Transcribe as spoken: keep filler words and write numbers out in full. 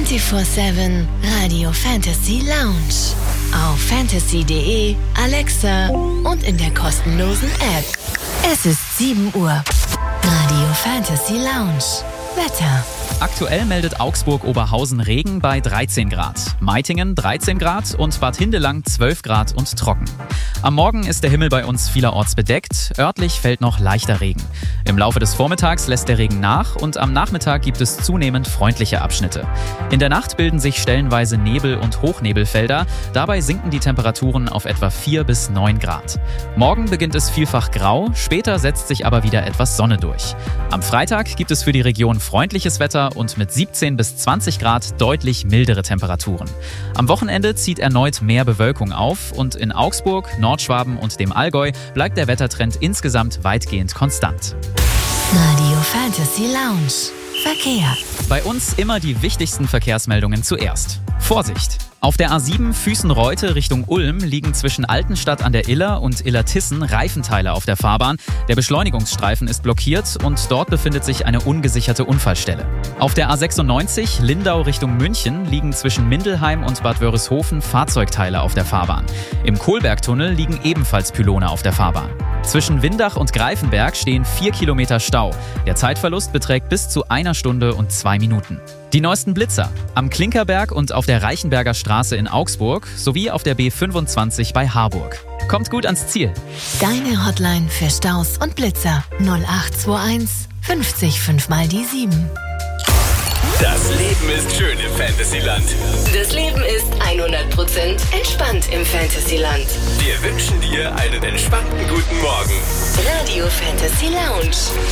vierundzwanzig sieben Radio Fantasy Lounge. Auf fantasy punkt de, Alexa und in der kostenlosen App. Es ist sieben Uhr. Radio Fantasy Lounge. Wetter. Aktuell meldet Augsburg-Oberhausen Regen bei dreizehn Grad, Meitingen dreizehn Grad und Bad Hindelang zwölf Grad und trocken. Am Morgen ist der Himmel bei uns vielerorts bedeckt, örtlich fällt noch leichter Regen. Im Laufe des Vormittags lässt der Regen nach und am Nachmittag gibt es zunehmend freundliche Abschnitte. In der Nacht bilden sich stellenweise Nebel- und Hochnebelfelder, dabei sinken die Temperaturen auf etwa vier bis neun Grad. Morgen beginnt es vielfach grau, später setzt sich aber wieder etwas Sonne durch. Am Freitag gibt es für die Region freundliches Wetter und mit siebzehn bis zwanzig Grad deutlich mildere Temperaturen. Am Wochenende zieht erneut mehr Bewölkung auf und in Augsburg, Nordschwaben und dem Allgäu bleibt der Wettertrend insgesamt weitgehend konstant. Radio Fantasy Lounge. Verkehr. Bei uns immer die wichtigsten Verkehrsmeldungen zuerst. Vorsicht! Auf der A sieben Füssen-Reute Richtung Ulm liegen zwischen Altenstadt an der Iller und Illertissen Reifenteile auf der Fahrbahn. Der Beschleunigungsstreifen ist blockiert und dort befindet sich eine ungesicherte Unfallstelle. Auf der A sechsundneunzig Lindau Richtung München liegen zwischen Mindelheim und Bad Wörishofen Fahrzeugteile auf der Fahrbahn. Im Kohlbergtunnel liegen ebenfalls Pylone auf der Fahrbahn. Zwischen Windach und Greifenberg stehen vier Kilometer Stau. Der Zeitverlust beträgt bis zu einer Stunde und zwei Minuten. Die neuesten Blitzer am Klinkerberg und auf der Reichenberger Straße in Augsburg sowie auf der B fünfundzwanzig bei Harburg. Kommt gut ans Ziel. Deine Hotline für Staus und Blitzer null acht zwei eins fünfzig fünf mal die sieben. Das Leben ist schön im Fantasyland. Das Leben ist hundert Prozent entspannt im Fantasyland. Wir wünschen dir einen entspannten guten Morgen. Radio Fantasy Lounge.